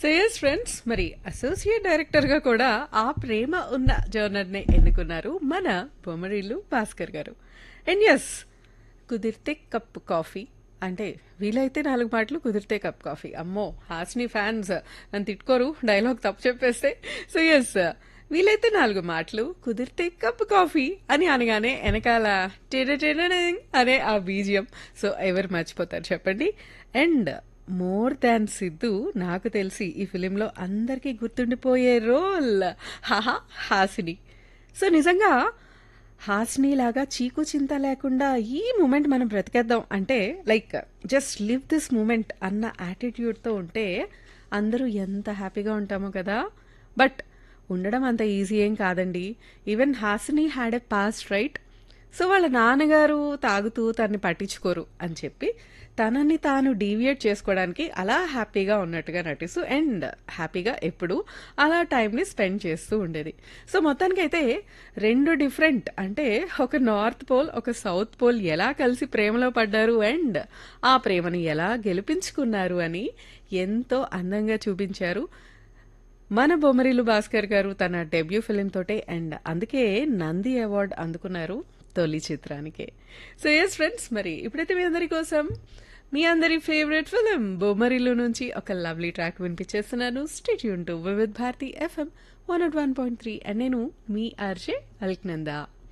So yes friends, మరి associate director గా కూడా ఆ ప్రేమ ఉన్న జర్నర్ ని ఎన్నుకున్నారు మన బొమ్మరిల్లు భాస్కర్ గారు. అండ్ ఎస్, కుదిరితే కప్ కాఫీ అంటే వీలైతే 4 మాటలు, కుదిరితే కప్ కాఫీ. అమ్మో, హాస్ని ఫ్యాన్స్ నన్ను తిట్టుకోరు డైలాగ్ తప్పు చెప్పేస్తే. సో ఎస్, వీలైతే 4 మాటలు, కుదిరితే కప్ కాఫీ అని అనగానే వెనకాల టెడెడెడెడింగ్ అనే ఆ బీజియం. సో ఎవరు మర్చిపోతారు చెప్పండి. అండ్ మోర్ దాన్ సిద్ధు, నాకు తెలిసి ఈ ఫిలింలో అందరికీ గుర్తుండిపోయే రోల్ హాహా హాసిని. సో నిజంగా హాసిని లాగా చీకు చింత లేకుండా ఈ మూమెంట్ మనం బ్రతికేద్దాం అంటే, like just live this moment అన్న యాటిట్యూడ్తో ఉంటే అందరూ ఎంత హ్యాపీగా ఉంటామో కదా. బట్ ఉండడం అంత ఈజీ ఏం కాదండి. Even Hasini had a past, right? So వాళ్ళ నాన్నగారు తాగుతూ తన్ని పట్టించుకోరు అని చెప్పి తనని తాను డీవియేట్ చేసుకోవడానికి అలా హ్యాపీగా ఉన్నట్టుగా నటిస్తూ అండ్ హ్యాపీగా ఎప్పుడు అలా టైంని స్పెండ్ చేస్తూ ఉండేది. సో మొత్తానికైతే 2 డిఫరెంట్, అంటే ఒక నార్త్ పోల్ ఒక సౌత్ పోల్ ఎలా కలిసి ప్రేమలో పడ్డారు అండ్ ఆ ప్రేమను ఎలా గెలిపించుకున్నారు అని ఎంతో అందంగా చూపించారు మన బొమ్మరిల్లు భాస్కర్ గారు తన డెబ్యూ ఫిలిం తోటే. అండ్ అందుకే నంది అవార్డు అందుకున్నారు తొలి చిత్రానికే. సో ఎస్ ఫ్రెండ్స్, మరి ఇప్పుడైతే మీ అందరి కోసం మీ అందరి ఫేవరెట్ ఫిలిం బొమ్మరిల్లు నుంచి ఒక lovely track వినిపించేస్తున్నాను. Stay tune to Vividh Bharati FM 101.3 and నేను మీ ఆర్జే అల్క్నందా.